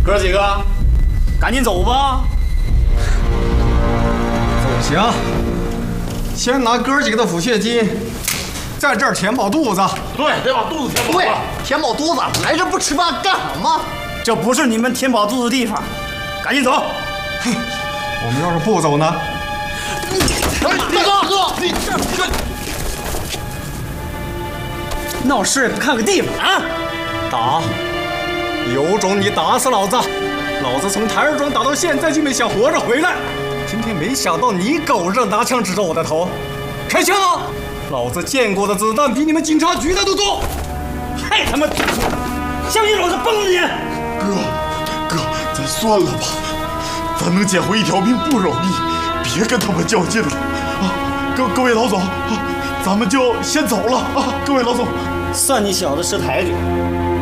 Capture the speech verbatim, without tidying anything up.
哥几个，赶紧走吧。 走行，先拿哥几个的抚恤金，在这儿填饱肚子。 对，得把肚子填饱。 对，填饱肚子，来这不吃饭干什么？ 这不是你们填饱肚子的地方，赶紧走。 哼，我们要是不走呢？ 大哥，哥，你这这闹事不看个地方啊！ 打！有种你打死老子！老子从台儿庄打到现在就没想活着回来，今天没想到你狗日拿枪指着我的头，开枪啊！老子见过的子弹比你们警察局的都多！ 还他妈像你老子崩了你！ 哥，哥，咱算了吧，咱能捡回一条命不容易，别跟他们较劲了啊！各各位老总啊，咱们就先走了啊！各位老总， 算你小子识抬举。